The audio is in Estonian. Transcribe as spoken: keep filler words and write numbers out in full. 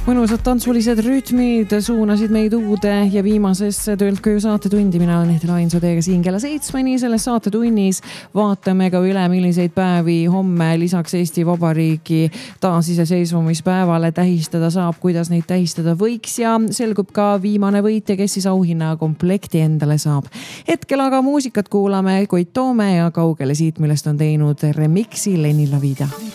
Mõnusad tantsulised rütmid suunasid meid uude ja viimasesse Töölt-koju saatetundi. Mina olen Ehtel Ainso teiega siin kella seitsmeni. Selles saatetunnis vaatame ka üle, milliseid päevi homme lisaks Eesti Vabariigi taasiseseisvumispäevale tähistada saab, kuidas neid tähistada võiks ja selgub ka viimane võitja, kes siis auhinna komplekti endale saab. Hetkel aga muusikat kuulame Koit Toome ja Kaugele siit, millest on teinud remixi Lenny La Vida.